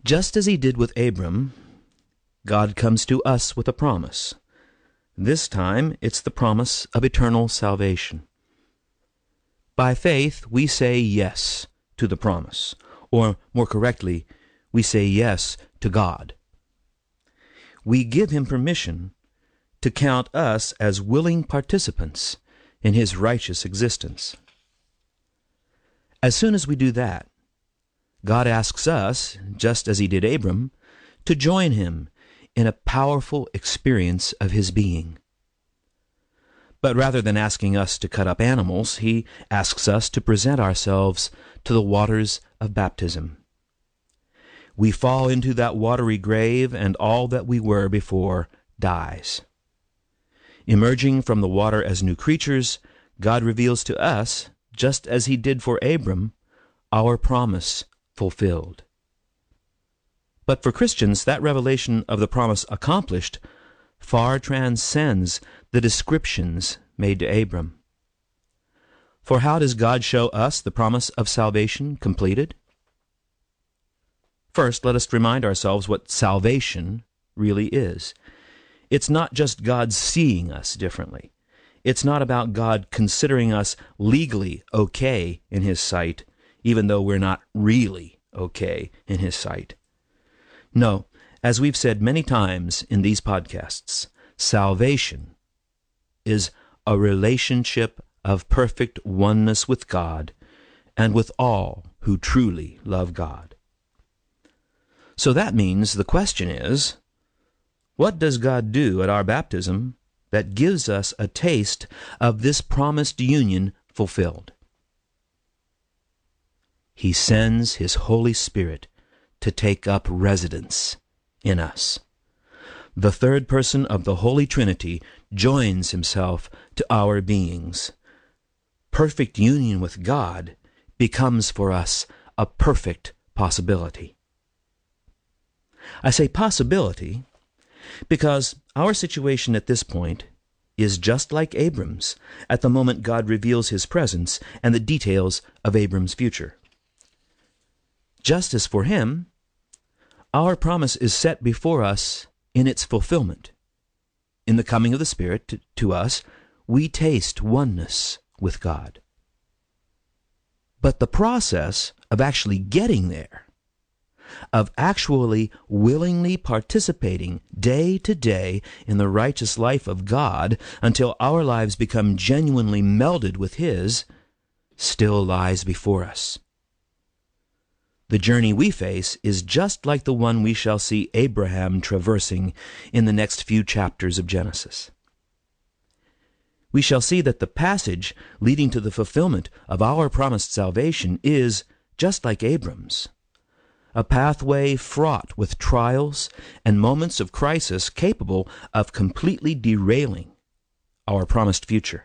Just as he did with Abram, God comes to us with a promise. This time, it's the promise of eternal salvation. By faith, we say yes to the promise, or more correctly, we say yes to God. We give him permission to count us as willing participants in his righteous existence. As soon as we do that, God asks us, just as he did Abram, to join him in a powerful experience of his being. But rather than asking us to cut up animals, he asks us to present ourselves to the waters of baptism. We fall into that watery grave, and all that we were before dies. Emerging from the water as new creatures, God reveals to us, just as he did for Abram, our promise fulfilled. But for Christians, that revelation of the promise accomplished far transcends the descriptions made to Abram. For how does God show us the promise of salvation completed? First, let us remind ourselves what salvation really is. It's not just God seeing us differently. It's not about God considering us legally okay in his sight, even though we're not really okay in his sight. No, as we've said many times in these podcasts, salvation is a relationship of perfect oneness with God and with all who truly love God. So that means the question is, what does God do at our baptism that gives us a taste of this promised union fulfilled? He sends his Holy Spirit to take up residence in us. The third person of the Holy Trinity joins himself to our beings. Perfect union with God becomes for us a perfect possibility. I say possibility because our situation at this point is just like Abram's at the moment God reveals his presence and the details of Abram's future. Just as for him, our promise is set before us in its fulfillment. In the coming of the Spirit to us, we taste oneness with God. But the process of actually getting there, of actually willingly participating day to day in the righteous life of God until our lives become genuinely melded with his, still lies before us. The journey we face is just like the one we shall see Abraham traversing in the next few chapters of Genesis. We shall see that the passage leading to the fulfillment of our promised salvation is, just like Abram's, a pathway fraught with trials and moments of crisis capable of completely derailing our promised future.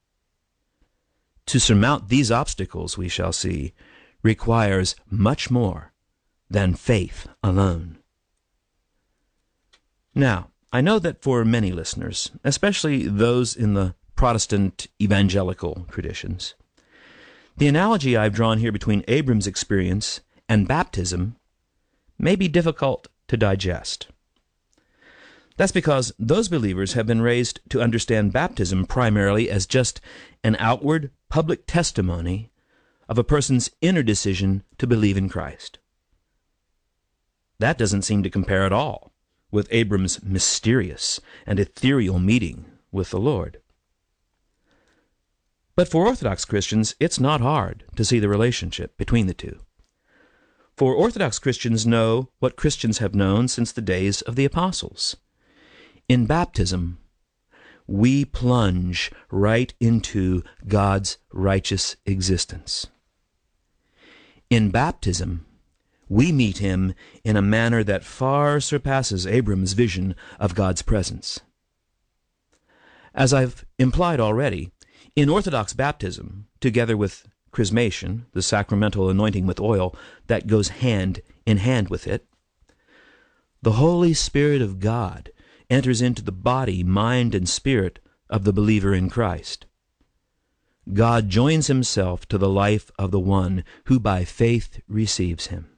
To surmount these obstacles, we shall see, requires much more than faith alone. Now, I know that for many listeners, especially those in the Protestant evangelical traditions, the analogy I've drawn here between Abram's experience and baptism may be difficult to digest. That's because those believers have been raised to understand baptism primarily as just an outward public testimony of a person's inner decision to believe in Christ. That doesn't seem to compare at all with Abram's mysterious and ethereal meeting with the Lord. But for Orthodox Christians, it's not hard to see the relationship between the two. For Orthodox Christians know what Christians have known since the days of the apostles. In baptism, we plunge right into God's righteous existence. In baptism, we meet him in a manner that far surpasses Abram's vision of God's presence. As I've implied already, in Orthodox baptism, together with chrismation, the sacramental anointing with oil that goes hand in hand with it, the Holy Spirit of God enters into the body, mind, and spirit of the believer in Christ. God joins himself to the life of the one who by faith receives him.